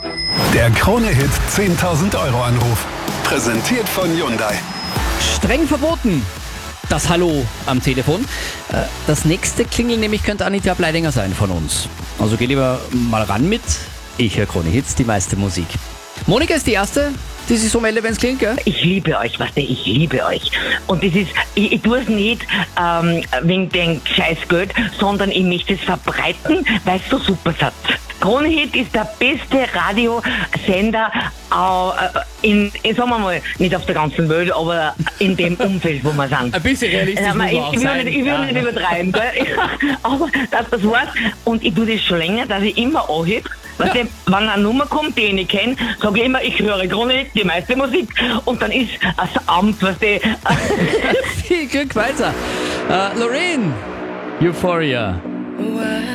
Der Krone-Hit 10.000 Euro Anruf. Präsentiert von Hyundai. Streng verboten. Das Hallo am Telefon. Das nächste Klingeln nämlich könnte Anita Bleidinger sein von uns. Also geh lieber mal ran mit. Ich höre Krone Hits, die meiste Musik. Monika ist die Erste, die sich so meldet, wenn es klingt, gell? Ich liebe euch, ich liebe euch. Und das ist, ich tue es nicht wegen dem scheiß Geld, sondern ich möchte es verbreiten, weil es so super ist. Krone Hit ist der beste Radiosender sagen wir mal, nicht auf der ganzen Welt, aber in dem Umfeld, wo wir sind. Ein bisschen realistisch muss man auch sein. Ich will nicht übertreiben, gell? Aber das war's. Und ich tue das schon länger, dass ich immer anhebe. Weißt du, wenn eine Nummer kommt, die ich nicht kenne, sage ich immer, ich höre Krone Hit, die meiste Musik. Und dann ist das Amt, weißt du. Viel Glück weiter. Lorraine, Euphoria.